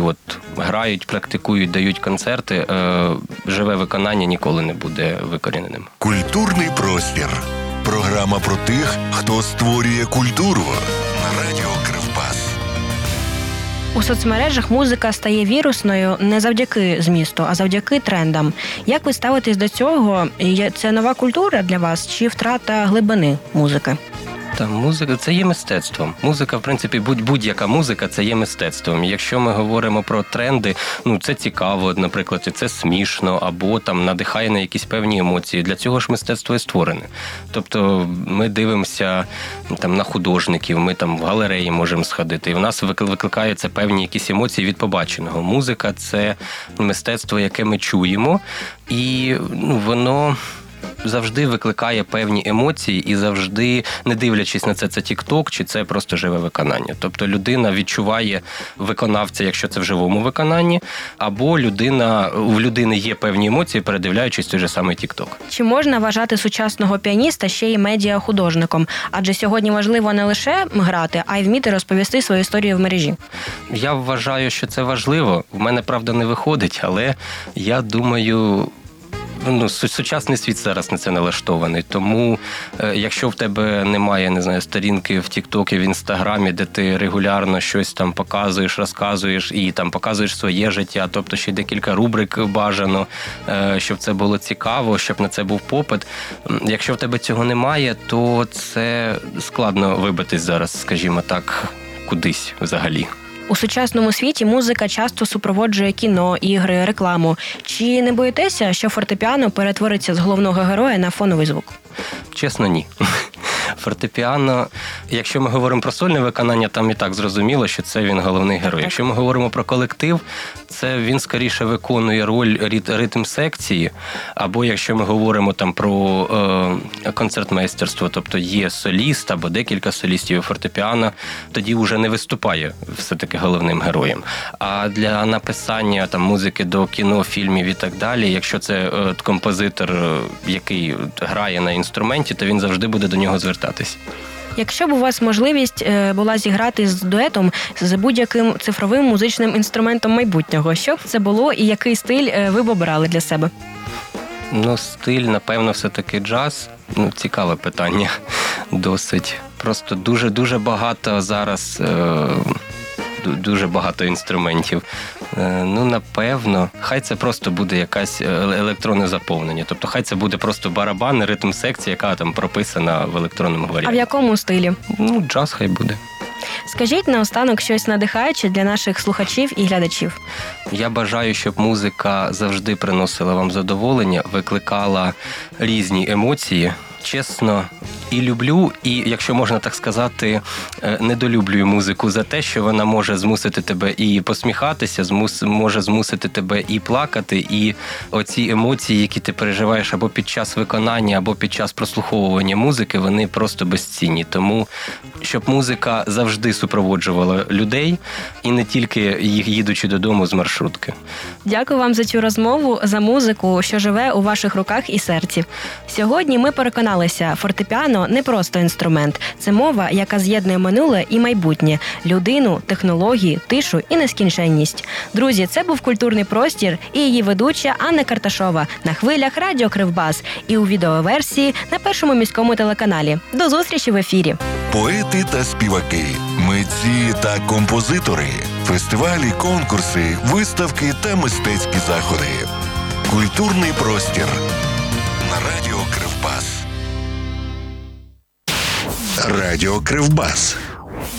от грають, практикують, дають концерти, живе виконання ніколи не буде викоріненим. Культурний простір. Програма про тих, хто створює культуру. На радіо Кривбас. У соцмережах музика стає вірусною не завдяки змісту, а завдяки трендам. Як ви ставитесь до цього? Це нова культура для вас чи втрата глибини музики? Та музика – це є мистецтвом. Музика, в принципі, будь-яка музика – це є мистецтвом. Якщо ми говоримо про тренди, це цікаво, наприклад, і це смішно, або там надихає на якісь певні емоції. Для цього ж мистецтво і створене. Тобто ми дивимося там на художників, ми там в галереї можемо сходити, і в нас викликає це певні якісь емоції від побаченого. Музика – це мистецтво, яке ми чуємо, і воно завжди викликає певні емоції і завжди, не дивлячись на це TikTok, чи це просто живе виконання. Тобто людина відчуває виконавця, якщо це в живому виконанні, або у людини є певні емоції, передивляючись той же самий TikTok. Чи можна вважати сучасного піаніста ще й медіахудожником? Адже сьогодні важливо не лише грати, а й вміти розповісти свою історію в мережі. Я вважаю, що це важливо. В мене, правда, не виходить, але я думаю, сучасний світ зараз на це налаштований. Тому, якщо в тебе немає, не знаю, сторінки в Тіктокі, в Інстаграмі, де ти регулярно щось там показуєш, розказуєш і там показуєш своє життя, тобто ще декілька рубрик бажано, щоб це було цікаво, щоб на це був попит. Якщо в тебе цього немає, то це складно вибитись зараз, скажімо так, кудись взагалі. У сучасному світі музика часто супроводжує кіно, ігри, рекламу. Чи не боїтеся, що фортепіано перетвориться з головного героя на фоновий звук? Чесно, ні. Фортепіано, якщо ми говоримо про сольне виконання, там і так зрозуміло, що це він головний герой. Якщо ми говоримо про колектив, це він скоріше виконує роль ритм-секції, або якщо ми говоримо там про концертмейстерство, тобто є соліст або декілька солістів, фортепіано тоді вже не виступає все-таки головним героєм. А для написання там музики до кіно, фільмів і так далі, якщо це композитор, який грає на інструменті, то він завжди буде до нього звертатись. Якщо б у вас можливість була зіграти з дуетом з будь-яким цифровим музичним інструментом майбутнього, що б це було і який стиль ви б обрали для себе? Стиль, напевно, все-таки джаз. Цікаве питання. Досить. Просто дуже багато зараз, дуже багато інструментів. Напевно, хай це просто буде якесь електронне заповнення. Тобто хай це буде просто барабан, ритм-секція, яка там прописана в електронному варіанті. А в якому стилі? Джаз хай буде. Скажіть наостанок щось надихаюче для наших слухачів і глядачів. Я бажаю, щоб музика завжди приносила вам задоволення, викликала різні емоції. Чесно, і люблю, і, якщо можна так сказати, недолюблюю музику за те, що вона може змусити тебе і посміхатися, може змусити тебе і плакати, і оці емоції, які ти переживаєш або під час виконання, або під час прослуховування музики, вони просто безцінні. Тому, щоб музика завжди супроводжувала людей, і не тільки їх їдучи додому з маршрутки. Дякую вам за цю розмову, за музику, що живе у ваших руках і серці. Сьогодні ми переконалися, фортепіано не просто інструмент. Це мова, яка з'єднує минуле і майбутнє, людину, технології, тишу і нескінченність. Друзі, це був «Культурний простір» і її ведуча Анна Карташова на хвилях Радіо Кривбас і у відеоверсії на Першому міському телеканалі. До зустрічі в ефірі. Поети та співаки, митці та композитори, фестивалі, конкурси, виставки та мистецькі заходи. «Культурний простір» на Радіо Кривбас. Радіо Кривбас.